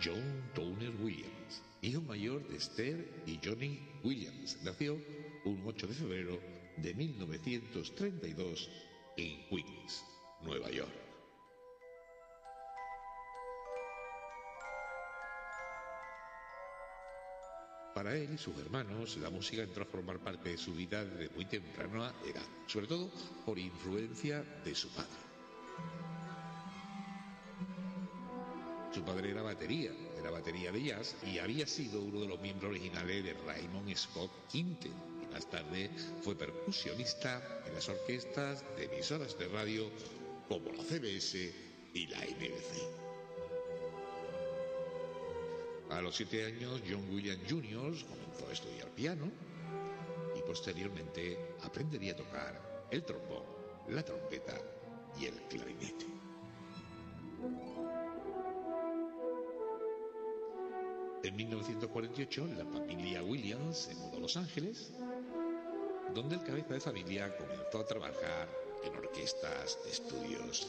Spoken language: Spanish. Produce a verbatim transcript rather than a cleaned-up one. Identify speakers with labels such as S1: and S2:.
S1: John Towner Williams, hijo mayor de Esther y Johnny Williams. Nació un ocho de febrero de mil novecientos treinta y dos en Queens, Nueva York. Para él y sus hermanos, la música entró a formar parte de su vida desde muy temprana edad, sobre todo por influencia de su padre. Su padre era batería, era batería de jazz y había sido uno de los miembros originales de Raymond Scott Quintet, y más tarde fue percusionista en las orquestas de emisoras de radio como la C B S y la N B C. A los siete años, John Williams junior comenzó a estudiar piano y posteriormente aprendería a tocar el trombón, la trompeta y el clarinete. En mil novecientos cuarenta y ocho, la familia Williams se mudó a Los Ángeles, donde el cabeza de familia comenzó a trabajar en orquestas de estudios